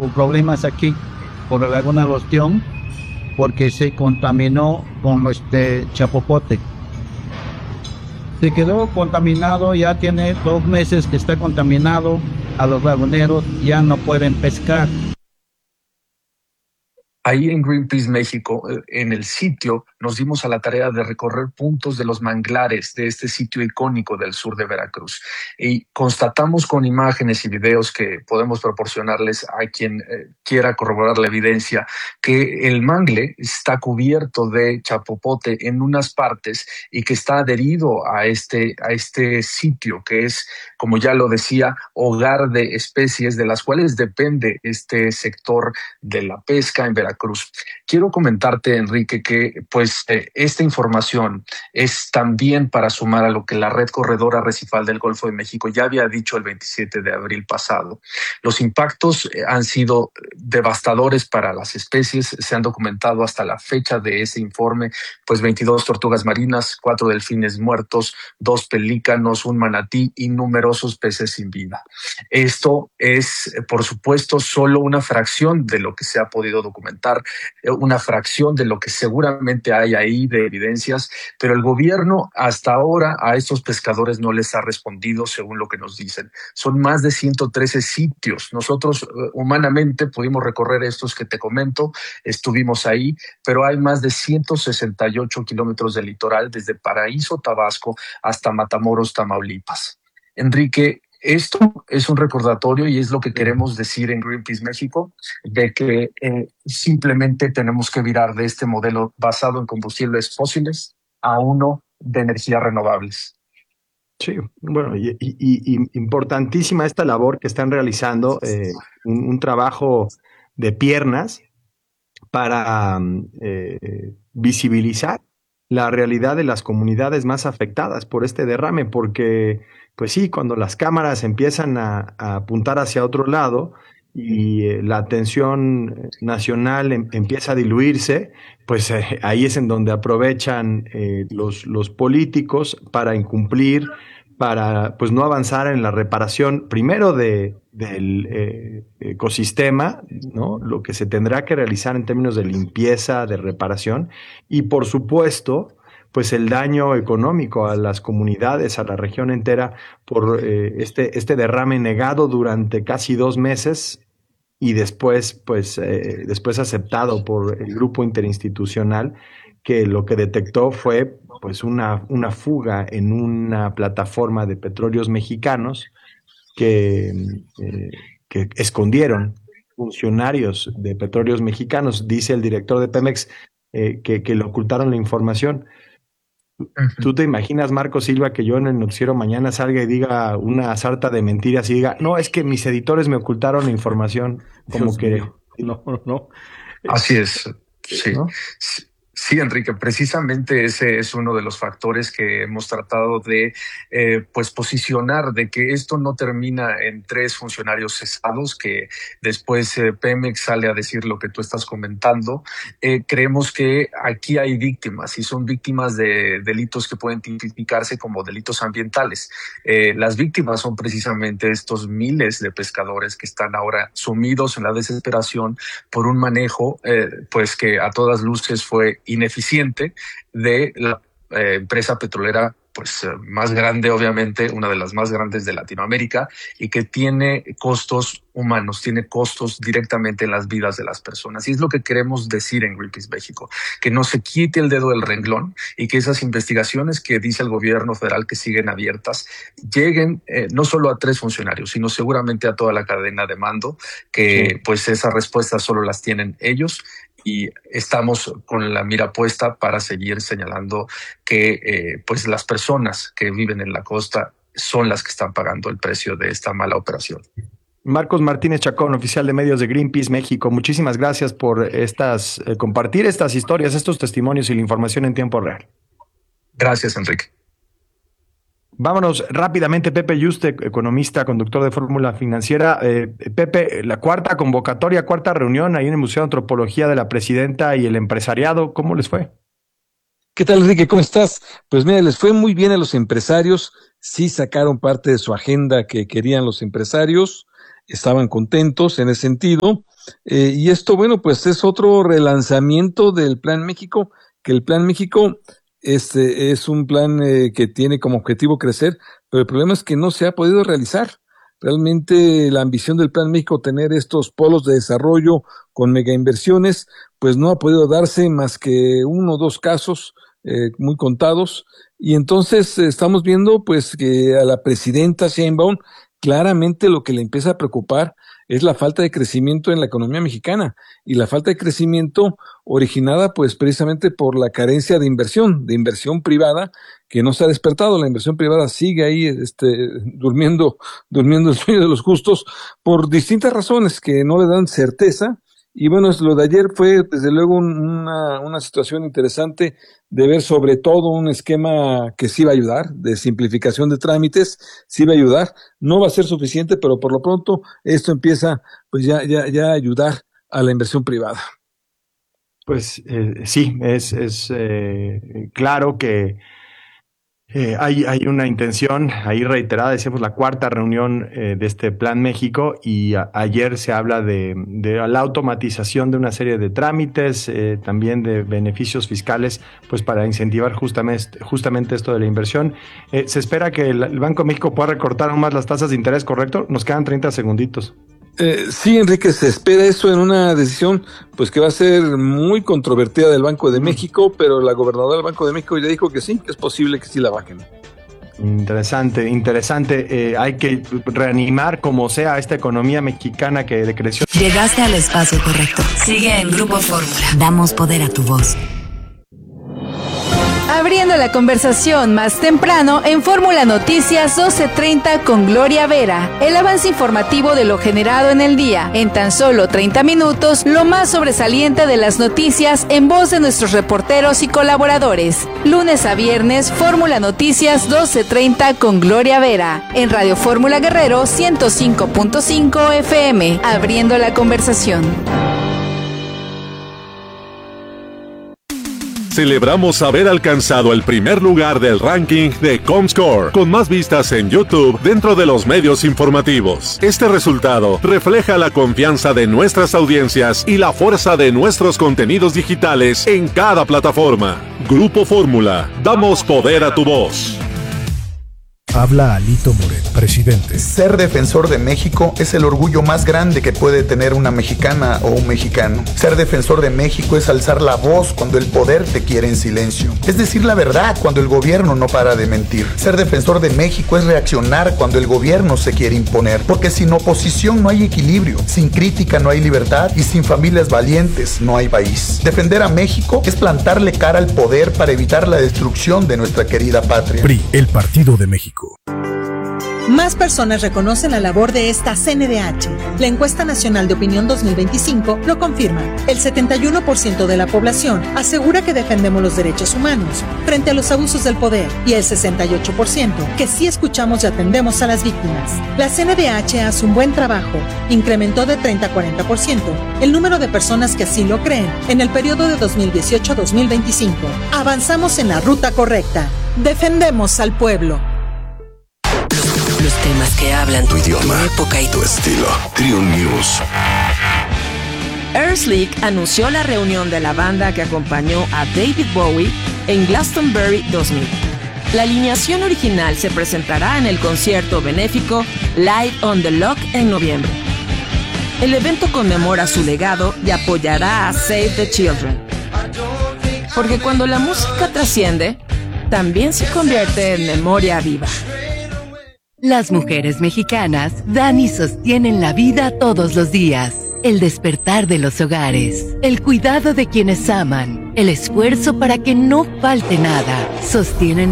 problemas aquí por alguna cuestión, porque se contaminó con chapopote. Se quedó contaminado, ya tiene 2 meses que está contaminado, a los laguneros ya no pueden pescar. Ahí en Greenpeace México, en el sitio, nos dimos a la tarea de recorrer puntos de los manglares de este sitio icónico del sur de Veracruz. Y constatamos con imágenes y videos que podemos proporcionarles a quien quiera corroborar la evidencia, que el mangle está cubierto de chapopote en unas partes y que está adherido a este sitio, que es, como ya lo decía, hogar de especies de las cuales depende este sector de la pesca en Veracruz. Quiero comentarte, Enrique, que esta información es también para sumar a lo que la Red Corredor Arrecifal del Golfo de México ya había dicho el 27 de abril pasado. Los impactos han sido devastadores para las especies. Se han documentado hasta la fecha de ese informe, 22 tortugas marinas, 4 delfines muertos, 2 pelícanos, un manatí y numerosos peces sin vida. Esto es, por supuesto, solo una fracción de lo que se ha podido documentar, una fracción de lo que seguramente hay ahí de evidencias, pero el gobierno hasta ahora a estos pescadores no les ha respondido según lo que nos dicen. Son más de 113 sitios. Nosotros humanamente pudimos recorrer estos que te comento, estuvimos ahí, pero hay más de 168 kilómetros de litoral desde Paraíso, Tabasco, hasta Matamoros, Tamaulipas. Enrique, esto es un recordatorio y es lo que queremos decir en Greenpeace México, de que simplemente tenemos que virar de este modelo basado en combustibles fósiles a uno de energías renovables. Sí, bueno, y importantísima esta labor que están realizando, un trabajo de piernas para visibilizar la realidad de las comunidades más afectadas por este derrame, porque pues sí, cuando las cámaras empiezan a apuntar hacia otro lado y la atención nacional empieza a diluirse, pues ahí es en donde aprovechan los políticos para incumplir, para pues no avanzar en la reparación primero del ecosistema, ¿no? Lo que se tendrá que realizar en términos de limpieza, de reparación y por supuesto pues el daño económico a las comunidades, a la región entera por este derrame negado durante casi 2 meses y después después aceptado por el grupo interinstitucional, que lo que detectó fue pues una fuga en una plataforma de petróleos mexicanos que escondieron funcionarios de petróleos mexicanos. Dice el director de Pemex que le ocultaron la información. ¿Tú te imaginas, Marco Silva, que yo en el noticiero mañana salga y diga una sarta de mentiras y diga, no, es que mis editores me ocultaron la información? Como Dios que mío. No. Así es, sí. ¿No? Sí, Enrique, precisamente ese es uno de los factores que hemos tratado de posicionar, de que esto no termina en 3 funcionarios cesados, que después Pemex sale a decir lo que tú estás comentando. Creemos que aquí hay víctimas y son víctimas de delitos que pueden tipificarse como delitos ambientales. Las víctimas son precisamente estos miles de pescadores que están ahora sumidos en la desesperación por un manejo que a todas luces fue ineficiente de la empresa petrolera más grande, obviamente, una de las más grandes de Latinoamérica, y que tiene costos humanos, tiene costos directamente en las vidas de las personas. Y es lo que queremos decir en Greenpeace México, que no se quite el dedo del renglón y que esas investigaciones que dice el gobierno federal que siguen abiertas lleguen no solo a 3 funcionarios, sino seguramente a toda la cadena de mando, que esas respuestas solo las tienen ellos. Y estamos con la mira puesta para seguir señalando que las personas que viven en la costa son las que están pagando el precio de esta mala operación. Marcos Martínez Chacón, oficial de medios de Greenpeace México, muchísimas gracias por compartir estas historias, estos testimonios y la información en tiempo real. Gracias, Enrique. Vámonos rápidamente, Pepe Yuste, economista, conductor de Fórmula Financiera. Pepe, la cuarta convocatoria, cuarta reunión ahí en el Museo de Antropología de la Presidenta y el empresariado, ¿cómo les fue? ¿Qué tal, Enrique? ¿Cómo estás? Pues mira, les fue muy bien a los empresarios, sí sacaron parte de su agenda que querían los empresarios, estaban contentos en ese sentido. Y esto, bueno, pues es otro relanzamiento del Plan México, que el Plan México es un plan que tiene como objetivo crecer, pero el problema es que no se ha podido realizar. Realmente la ambición del Plan México, tener estos polos de desarrollo con megainversiones, pues no ha podido darse más que 1 o 2 casos muy contados. Y entonces estamos viendo pues que a la presidenta Sheinbaum claramente lo que le empieza a preocupar es la falta de crecimiento en la economía mexicana, y la falta de crecimiento originada pues precisamente por la carencia de inversión privada, que no se ha despertado. La inversión privada sigue ahí durmiendo el sueño de los justos por distintas razones que no le dan certeza. Y bueno, lo de ayer fue desde luego una situación interesante de ver sobre todo un esquema que sí va a ayudar, de simplificación de trámites, sí va a ayudar. No va a ser suficiente, pero por lo pronto esto empieza pues ya a ayudar a la inversión privada. Pues sí, es claro que hay una intención ahí reiterada. Decíamos la 4ª reunión de este Plan México, y ayer se habla de la automatización de una serie de trámites, también de beneficios fiscales, pues para incentivar justamente esto de la inversión. Se espera que el Banco de México pueda recortar aún más las tasas de interés, ¿correcto? Nos quedan 30 segunditos. Sí, Enrique, se espera eso en una decisión pues que va a ser muy controvertida del Banco de México, pero la gobernadora del Banco de México ya dijo que sí, que es posible que sí la bajen. Interesante. Hay que reanimar como sea esta economía mexicana que decreció. Llegaste al espacio correcto. Sigue en Grupo Fórmula. Damos poder a tu voz. Abriendo la conversación más temprano en Fórmula Noticias 12:30 con Gloria Vera. El avance informativo de lo generado en el día. En tan solo 30 minutos, lo más sobresaliente de las noticias en voz de nuestros reporteros y colaboradores. Lunes a viernes, Fórmula Noticias 12:30 con Gloria Vera. En Radio Fórmula Guerrero 105.5 FM. Abriendo la conversación. Celebramos haber alcanzado el primer lugar del ranking de Comscore, con más vistas en YouTube dentro de los medios informativos. Este resultado refleja la confianza de nuestras audiencias y la fuerza de nuestros contenidos digitales en cada plataforma. Grupo Fórmula, damos poder a tu voz. Habla Alito Moreno, presidente. Ser defensor de México es el orgullo más grande que puede tener una mexicana o un mexicano. Ser defensor de México es alzar la voz cuando el poder te quiere en silencio. Es decir la verdad cuando el gobierno no para de mentir. Ser defensor de México es reaccionar cuando el gobierno se quiere imponer. Porque sin oposición no hay equilibrio, sin crítica no hay libertad y sin familias valientes no hay país. Defender a México es plantarle cara al poder para evitar la destrucción de nuestra querida patria. PRI, el Partido de México. Más personas reconocen la labor de esta CNDH. La encuesta nacional de opinión 2025 lo confirma. El 71% de la población asegura que defendemos los derechos humanos frente a los abusos del poder, y el 68% que sí escuchamos y atendemos a las víctimas. La CNDH hace un buen trabajo. Incrementó de 30 a 40% el número de personas que así lo creen en el periodo de 2018 a 2025. Avanzamos en la ruta correcta. Defendemos al pueblo. Los temas que hablan tu idioma, tu época y tu estilo. Triun News. Earth League anunció la reunión de la banda que acompañó a David Bowie en Glastonbury 2000. La alineación original se presentará en el concierto benéfico Live on the Lock en noviembre. El evento conmemora su legado y apoyará a Save the Children. Porque cuando la música trasciende, también se convierte en memoria viva. Las mujeres mexicanas dan y sostienen la vida todos los días. El despertar de los hogares, el cuidado de quienes aman, el esfuerzo para que no falte nada, sostienen